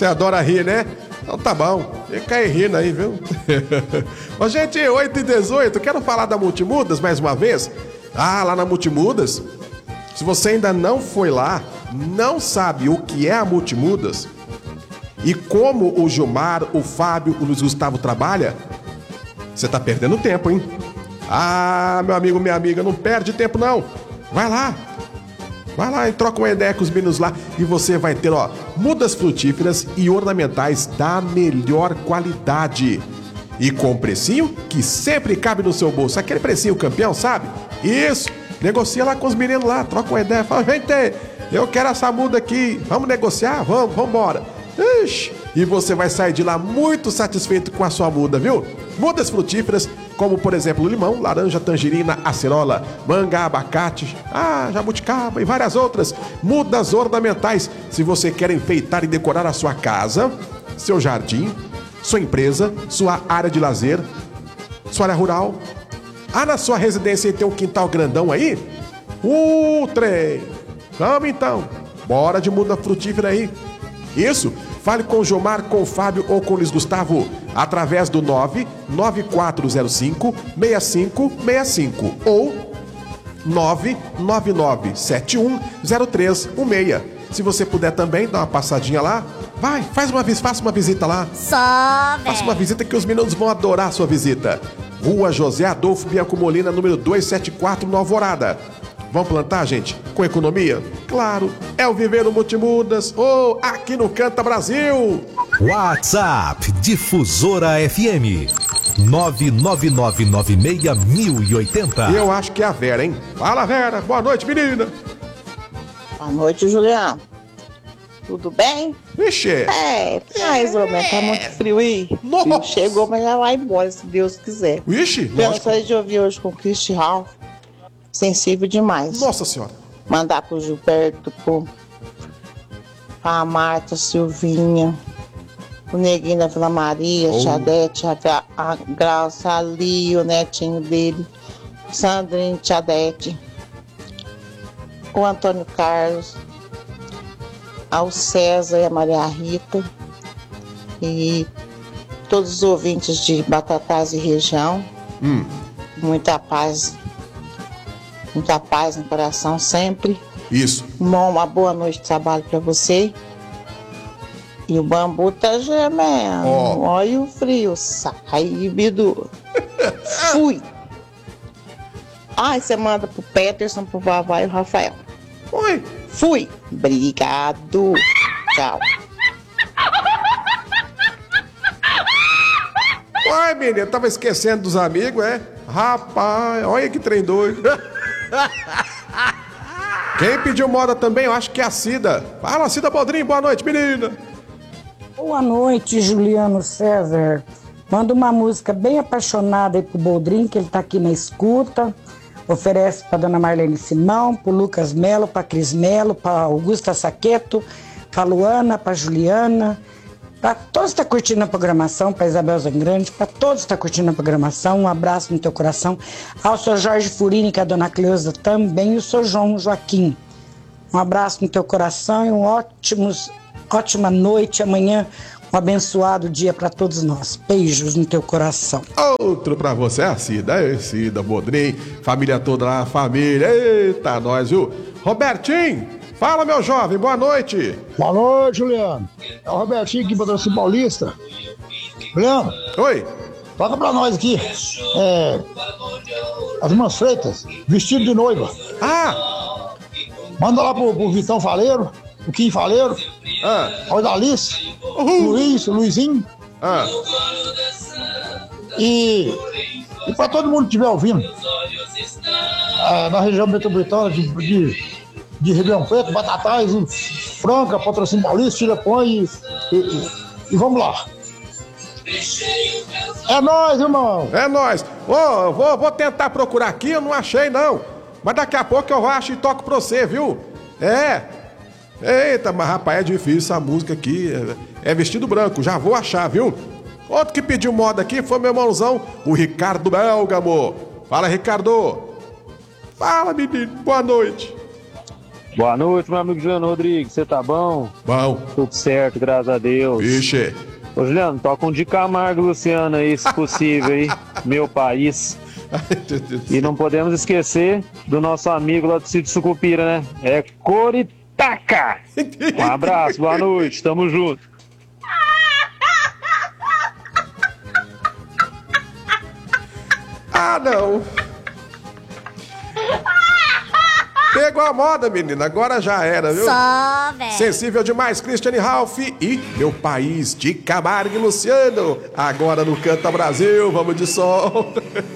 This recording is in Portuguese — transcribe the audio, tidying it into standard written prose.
Você adora rir, né? Então tá bom, fica aí rindo aí, viu? Ô, gente, 8h18, quero falar da Multimudas mais uma vez. Lá na Multimudas, se você ainda não foi lá, não sabe o que é a Multimudas e como o Gilmar, o Fábio, o Luiz Gustavo trabalha, você tá perdendo tempo, hein? Meu amigo, minha amiga, não perde tempo não. Vai lá e troca uma ideia com os meninos lá e você vai ter, mudas frutíferas e ornamentais da melhor qualidade. E com um precinho que sempre cabe no seu bolso. Aquele precinho campeão, sabe? Isso, negocia lá com os meninos lá, troca uma ideia, fala, gente, eu quero essa muda aqui, vamos negociar? Vamos embora. Ixi, e você vai sair de lá muito satisfeito com a sua muda, viu? Mudas frutíferas, como por exemplo limão, laranja, tangerina, acerola, manga, abacate, jabuticaba e várias outras. Mudas ornamentais, se você quer enfeitar e decorar a sua casa, seu jardim, sua empresa, sua área de lazer, sua área rural. Na sua residência tem um quintal grandão aí? Trem! Vamos então, bora de muda frutífera aí. Isso, fale com o Gilmar, com o Fábio ou com o Luiz Gustavo através do 99405-6565 ou 999710316. Se você puder também, dá uma passadinha lá. Vai, faça uma visita lá. Faça uma visita que os meninos vão adorar a sua visita. Rua José Adolfo Bianco Molina, número 274, no Alvorada. Vamos plantar, gente? Com economia? Claro, é o Viver no Multimudas, aqui no Canta Brasil. WhatsApp Difusora FM 999961080. Eu acho que é a Vera, hein? Fala, Vera. Boa noite, menina. Boa noite, Juliano. Tudo bem? Vixe. Mais ou menos, tá muito frio aí. Nossa. Chegou, mas já vai embora, se Deus quiser. Vixe. Gostaria de ouvir hoje com o Cristi Ralph. Sensível demais. Nossa senhora. Mandar pro Gilberto, pra Marta, Silvinha, o Neguinho da Vila Maria, Chadete, a Graça, ali, o netinho dele, Sandrinho, Chadete, o Antônio Carlos, ao César e a Maria Rita, e todos os ouvintes de Batatais e região. Muita paz no coração sempre. Isso. Uma boa noite de trabalho pra você. E o bambu tá gemendo. Olha o frio. Sai, Bidu. Fui. Você manda pro Peterson, pro Vavá e o Rafael. Oi. Fui. Obrigado. Tchau. Menina, tava esquecendo dos amigos, é? Rapaz, olha que trem doido. Quem pediu moda também, eu acho que é a Cida. Fala, Cida Bodrinho, boa noite, menina. Boa noite, Juliano César. Manda uma música bem apaixonada aí pro Boldrin, que ele tá aqui na escuta. Oferece pra dona Marlene Simão, pro Lucas Melo, pra Cris Melo, pra Augusta Saqueto, pra Luana, pra Juliana. Pra todos que estão curtindo a programação, pra Isabel Zangrande, pra todos que estão curtindo a programação, um abraço no teu coração. Ao seu Jorge Furini, que é a dona Cleusa também, e o seu João Joaquim. Um abraço no teu coração e ótima noite. Amanhã, um abençoado dia pra todos nós. Beijos no teu coração. Outro pra você, a Cida. Cida Bodrim, família toda lá, família. Eita, nós, viu? Robertinho! Fala, meu jovem, boa noite. Boa noite, Juliano. É o Robertinho aqui, Patrocínio Paulista. Juliano. Oi. Toca pra nós aqui. As irmãs Freitas, vestido de noiva. Manda lá pro Vitão Faleiro, o Kim Faleiro, o Dalice, o Luizinho. E pra todo mundo que estiver ouvindo, na região metropolitana de Ribeirão Preto, Batatais, Franca, Patrocínio Paulista, Tirapõe e vamos lá. É nóis, irmão. É nóis. Vou tentar procurar aqui, eu não achei não. Mas daqui a pouco eu acho e toco pra você, viu? Eita, mas rapaz, é difícil essa música aqui. É vestido branco, já vou achar, viu? Outro que pediu moda aqui foi meu irmãozão, o Ricardo Belgamo. Fala, Ricardo. Fala, menino. Boa noite. Boa noite, meu amigo Juliano Rodrigues. Você tá bom? Bom. Tudo certo, graças a Deus. Vixe. Ô, Juliano, toca um de Camargo e Luciano aí, se possível, aí. Meu país. E não podemos esquecer do nosso amigo lá do Sítio Sucupira, né? É Coritaca. Um abraço, boa noite, tamo junto. Ah, não. Pegou a moda, menina. Agora já era, viu? Só, velho. Sensível demais, Cristiane Ralph e Meu País de Camargo e Luciano. Agora no Canta Brasil, vamos de som.